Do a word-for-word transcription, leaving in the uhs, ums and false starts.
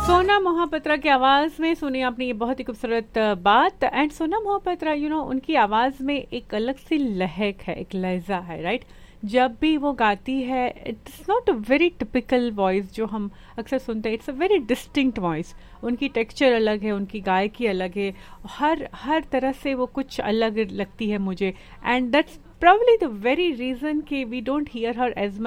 सोनम मोहपात्रा की आवाज़ में सुनी आपने ये बहुत ही खूबसूरत बात। And Sonam Mohapatra you know उनकी आवाज़ में एक अलग सी लहक है, एक लहजा है, राइट। जब भी वो गाती है it's not a very typical voice जो हम अक्सर सुनते हैं, it's a very distinct voice. उनकी टेक्सचर अलग है, उनकी गायकी अलग है, हर हर तरह से वो कुछ अलग लगती है मुझे। And that's probably the very reason कि we don't hear her as